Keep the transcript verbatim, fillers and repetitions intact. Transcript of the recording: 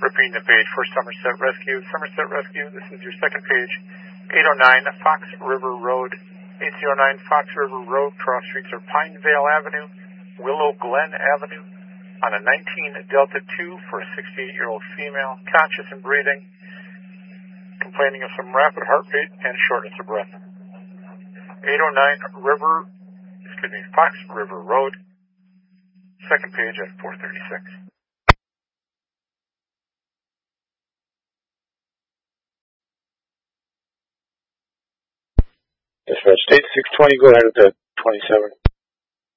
Repeating the page for Somerset Rescue. Somerset Rescue, this is your second page. eight oh nine Fox River Road. eight oh nine Fox River Road. Cross streets are Pinevale Avenue, Willow Glen Avenue. On a nineteen Delta two for a sixty-eight-year-old female, conscious and breathing, complaining of some rapid heart rate and shortness of breath. eight oh nine River, excuse me, Fox River Road. Second page at four thirty-six. Dispatch, state six twenty, go ahead with the twenty-seven.